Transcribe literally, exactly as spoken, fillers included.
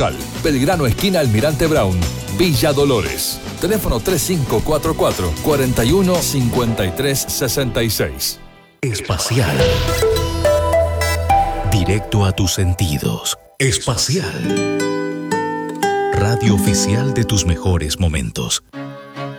local. Belgrano, esquina Almirante Brown, Villa Dolores. Teléfono tres cinco cuatro cuatro, cuatro uno cinco tres seis seis. Espacial. Directo a tus sentidos. Espacial. Radio oficial de tus mejores momentos.